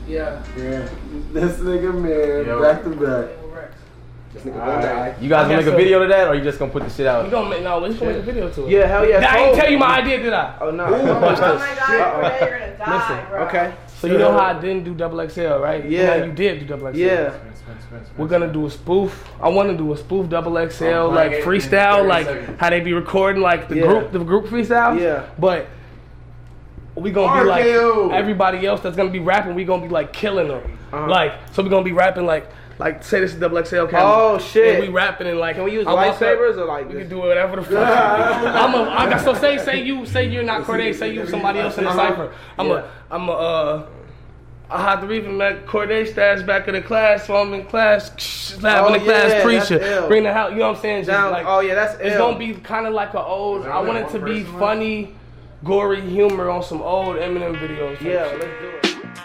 Yeah. This nigga, man, back to back. This nigga gonna die. You guys gonna make a video to that, or you just gonna put the shit out? We gonna make a video to it. Yeah, hell yeah. I ain't tell you my idea, did I? Oh no. Oh my God, you're gonna die, Listen, bro. Okay. So you know how I didn't do XXL, right? Yeah. Now you did do XXL. Yeah. We're gonna do a spoof. I want to do a spoof XXL, like freestyle, like how they be recording, like the group freestyle. Yeah. But we gonna be like everybody else that's gonna be rapping. We gonna be like killing them. Like so we gonna be rapping like say this is XXL camera. Oh shit. And we rapping and like can we use lightsabers or like we can do whatever the fuck. So say you're not Corday. Say you somebody else in the cipher. I had to even let Corday stats back in the class, so I'm in class, slapping the class preacher, bring the house, you know what I'm saying? Just like, that's it's gonna be kind of like an old, I want it to be funny, gory humor on some old Eminem videos. Yeah, let's do it.